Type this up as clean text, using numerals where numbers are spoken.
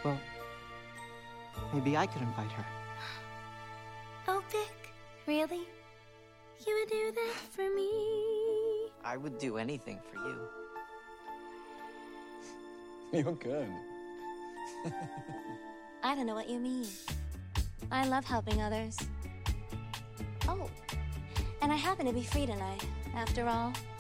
Well, maybe I could invite her. Oh, Vic, really? You would do that for me? I would do anything for you. You're good. I don't know what you mean. I love helping others. Oh, and I happen to be free tonight, after all.